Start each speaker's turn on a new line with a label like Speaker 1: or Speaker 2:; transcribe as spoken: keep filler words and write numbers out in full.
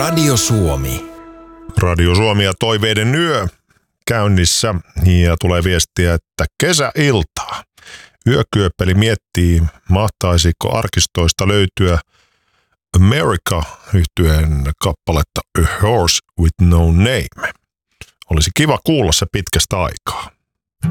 Speaker 1: Radio Suomi.
Speaker 2: Radio Suomi ja Toiveiden yö käynnissä ja tulee viestiä, että kesäiltaa. Yökyöppeli miettii, mahtaisiko arkistoista löytyä America-yhtyeen kappaletta A Horse with No Name. Olisi kiva kuulla se pitkästä aikaa.